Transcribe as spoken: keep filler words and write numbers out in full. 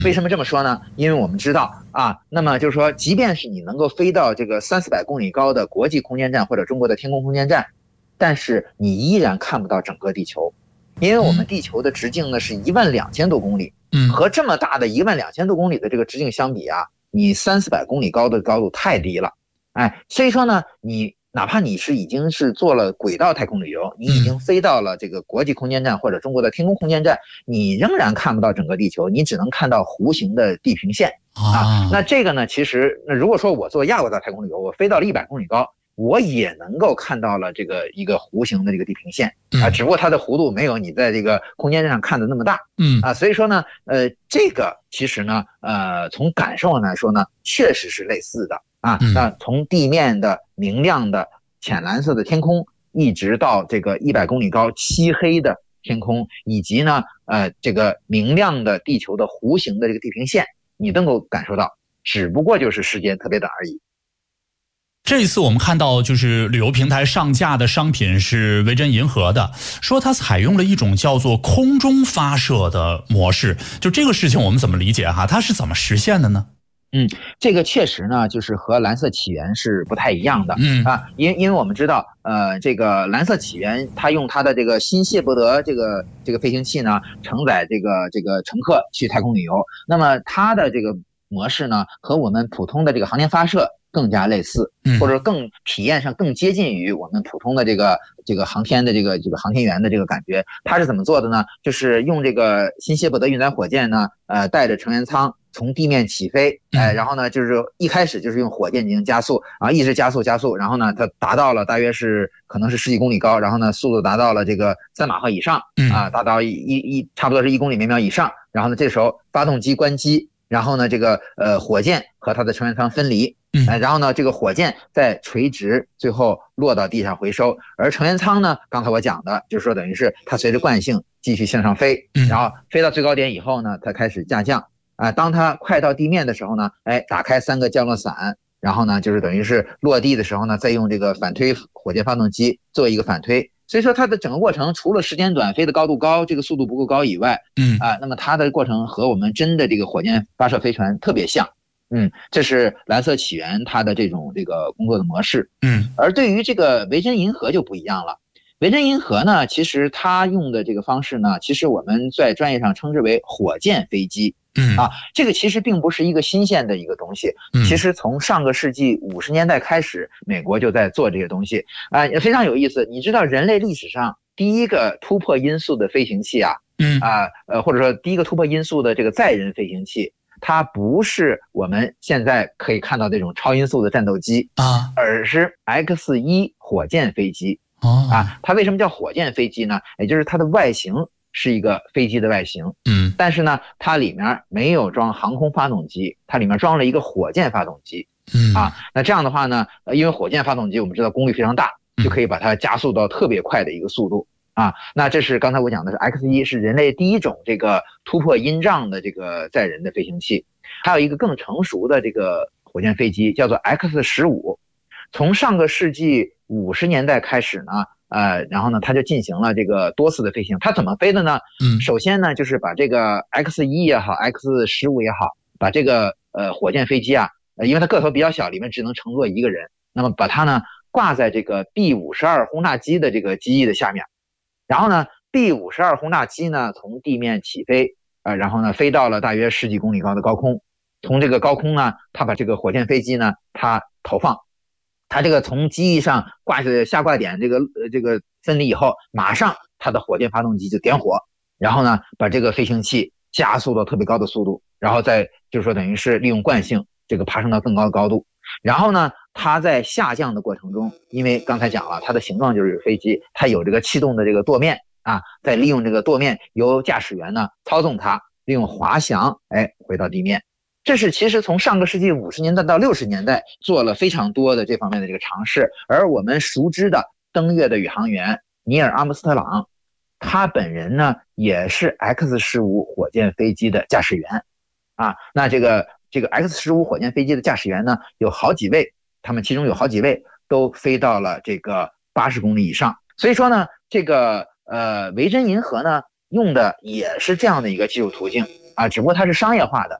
为什么这么说呢？因为我们知道啊，那么就是说，即便是你能够飞到这个三四百公里高的国际空间站或者中国的天宫空间站，但是你依然看不到整个地球，因为我们地球的直径呢是一万两千多公里，和这么大的一万两千多公里的这个直径相比啊，你三四百公里高的高度太低了，哎，所以说呢，你哪怕你是已经是做了轨道太空旅游，你已经飞到了这个国际空间站或者中国的天宫空间站，你仍然看不到整个地球，你只能看到弧形的地平线啊。那这个呢，其实那如果说我做亚国道太空旅游，我飞到了一百公里高，我也能够看到了这个一个弧形的这个地平线啊，只不过它的弧度没有你在这个空间站上看的那么大，嗯啊，所以说呢，呃，这个其实呢，呃，从感受上来说呢，确实是类似的。啊，那从地面的明亮的浅蓝色的天空，一直到这个一百公里高漆黑的天空，以及呢，呃，这个明亮的地球的弧形的这个地平线，你能够感受到，只不过就是时间特别短而已。 这一次我们看到就是旅游平台上架的商品是维珍银河的，说它采用了一种叫做空中发射的模式，就这个事情我们怎么理解哈？它是怎么实现的呢？ 嗯，这个确实呢，就是和蓝色起源是不太一样的。嗯啊，因因为我们知道，呃，这个蓝色起源它用它的这个新谢伯德这个这个飞行器呢，承载这个这个乘客去太空旅游。那么它的这个模式呢，和我们普通的这个航天发射更加类似，或者更体验上更接近于我们普通的这个这个航天的这个这个航天员的这个感觉。它是怎么做的呢？就是用这个新谢伯德运载火箭呢，呃，带着成员舱从地面起飞，哎，然后呢，就是一开始就是用火箭进行加速，然后一直加速加速，然后呢，它达到了大约是可能是十几公里高，然后呢，速度达到了这个三马赫以上，啊，达到一一差不多是一公里每秒以上，然后呢，这时候发动机关机，然后呢，这个呃火箭和它的成员舱分离，哎，然后呢，这个火箭再垂直，最后落到地上回收，而成员舱呢，刚才我讲的，就是说等于是它随着惯性继续向上飞，然后飞到最高点以后呢，它开始下降。啊，当它快到地面的时候呢，哎，打开三个降落伞，然后呢，就是等于是落地的时候呢，再用这个反推火箭发动机做一个反推。所以说它的整个过程，除了时间短、飞的高度高、这个速度不够高以外，嗯啊，那么它的过程和我们真的这个火箭发射飞船特别像。嗯，这是蓝色起源它的这种这个工作的模式。嗯，而对于这个维珍银河就不一样了。维珍银河呢，其实它用的这个方式呢，其实我们在专业上称之为火箭飞机。嗯啊，这个其实并不是一个新鲜的一个东西。嗯，其实从上个世纪五十年代开始，美国就在做这些东西啊，也非常有意思。你知道人类历史上第一个突破音速的飞行器啊，嗯啊呃或者说第一个突破音速的这个载人飞行器，它不是我们现在可以看到这种超音速的战斗机啊，而是 X 一 火箭飞机。哦啊，它为什么叫火箭飞机呢？也就是它的外形是一个飞机的外形，嗯，但是呢，它里面没有装航空发动机，它里面装了一个火箭发动机，嗯啊，那这样的话呢，呃，因为火箭发动机我们知道功率非常大，就可以把它加速到特别快的一个速度啊。那这是刚才我讲的是 X 一，是人类第一种这个突破音障的这个载人的飞行器，还有一个更成熟的这个火箭飞机叫做 X 十五，从上个世纪五十年代开始呢。呃，然后呢，它就进行了这个多次的飞行。它怎么飞的呢？嗯，首先呢，就是把这个 X 一 也好 ，X 十五 也好，把这个呃火箭飞机啊，呃，因为它个头比较小，里面只能乘坐一个人，那么把它呢挂在这个 B 五十二 轰炸机的这个机翼的下面，然后呢 B 五十二 轰炸机呢从地面起飞，呃，然后呢飞到了大约十几公里高的高空，从这个高空呢，它把这个火箭飞机呢它投放。它这个从机翼上挂着下挂点这个呃这个分离以后，马上它的火箭发动机就点火，然后呢把这个飞行器加速到特别高的速度，然后再就是说等于是利用惯性这个爬升到更高的高度，然后呢它在下降的过程中，因为刚才讲了它的形状就是飞机，它有这个气动的这个舵面啊，再利用这个舵面由驾驶员呢操纵它，利用滑翔哎回到地面。这是其实从上个世纪五十年代到六十年代做了非常多的这方面的这个尝试，而我们熟知的登月的宇航员尼尔·阿姆斯特朗，他本人呢也是 X 十五 火箭飞机的驾驶员啊。那这个这个 X 十五 火箭飞机的驾驶员呢有好几位，他们其中有好几位都飞到了这个八十公里以上。所以说呢，这个呃维珍银河呢用的也是这样的一个技术途径。 啊，只不过它是商业化的。